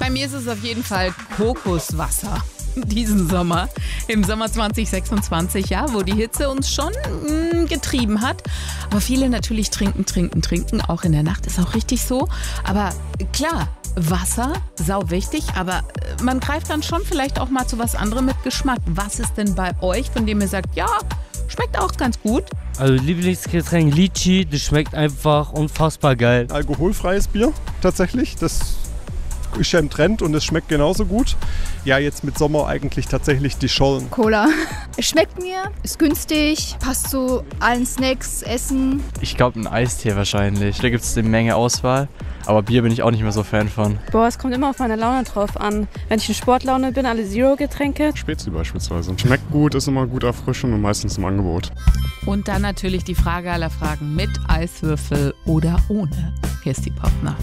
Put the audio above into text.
Bei mir ist es auf jeden Fall Kokoswasser. Diesen Sommer, im Sommer 2026, ja, wo die Hitze uns schon getrieben hat. Aber viele natürlich trinken, auch in der Nacht, ist auch richtig so. Aber klar, Wasser, sau wichtig, aber man greift dann schon vielleicht auch mal zu was anderem mit Geschmack. Was ist denn bei euch, von dem ihr sagt, ja, schmeckt auch ganz gut? Also Lieblingsgetränk Litchi, das schmeckt einfach unfassbar geil. Alkoholfreies Bier tatsächlich, das ist ja im Trend und es schmeckt genauso gut. Ja, jetzt mit Sommer eigentlich tatsächlich die Schollen. Cola. Es schmeckt mir, ist günstig, passt zu allen Snacks, Essen. Ich glaube ein Eistee wahrscheinlich. Da gibt es eine Menge Auswahl. Aber Bier bin ich auch nicht mehr so Fan von. Boah, es kommt immer auf meine Laune drauf an. Wenn ich in Sportlaune bin, alle Zero-Getränke. Spezi beispielsweise. Schmeckt gut, ist immer gut erfrischend und meistens im Angebot. Und dann natürlich die Frage aller Fragen, mit Eiswürfel oder ohne. Hier ist die Popnacht.